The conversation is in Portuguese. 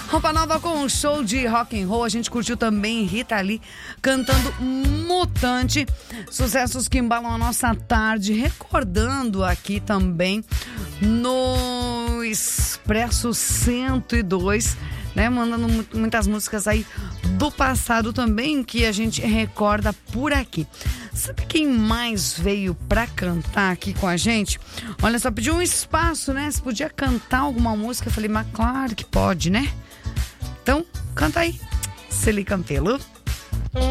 Roupa Nova com um show de rock and roll. A gente curtiu também Rita Lee cantando Mutante. Sucessos que embalam a nossa tarde. Recordando aqui também no Expresso 102, né? Mandando muitas músicas aí do passado também que a gente recorda por aqui. Sabe quem mais veio pra cantar aqui com a gente? Olha só, pediu um espaço, né? Se podia cantar alguma música. Eu falei, mas claro que pode, né? Então, canta aí. Celi Campelo.